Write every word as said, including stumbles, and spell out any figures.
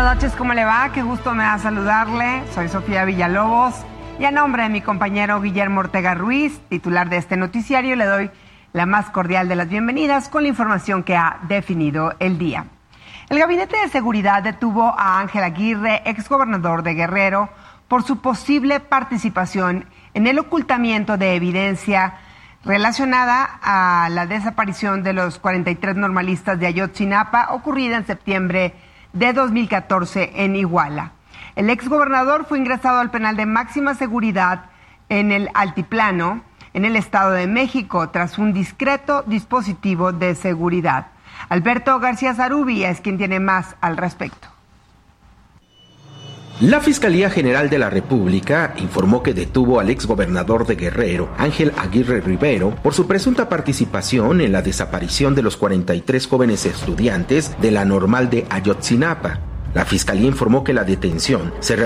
buenas noches, ¿cómo le va? Qué gusto me da saludarle. Soy Sofía Villalobos y a nombre de mi compañero Guillermo Ortega Ruiz, titular de este noticiario, le doy la más cordial de las bienvenidas con la información que ha definido el día. El Gabinete de Seguridad detuvo a Ángel Aguirre, exgobernador de Guerrero, por su posible participación en el ocultamiento de evidencia relacionada a la desaparición de los cuarenta y tres normalistas de Ayotzinapa ocurrida en septiembre de dos mil catorce en Iguala. El exgobernador fue ingresado al penal de máxima seguridad en el Altiplano, en el Estado de México, tras un discreto dispositivo de seguridad. Alberto García Zarubia es quien tiene más al respecto. La Fiscalía General de la República informó que detuvo al exgobernador de Guerrero, Ángel Aguirre Rivero, por su presunta participación en la desaparición de los cuarenta y tres jóvenes estudiantes de la Normal de Ayotzinapa. La Fiscalía informó que la detención se